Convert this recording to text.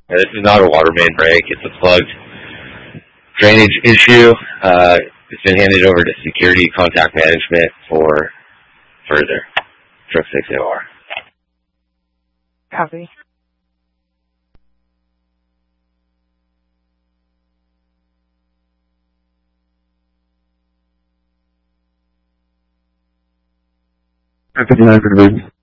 This is not a water main break. It's a plugged drainage issue. It's been handed over to security contact management for further. Truck 6 AR. Copy. I 59 for division.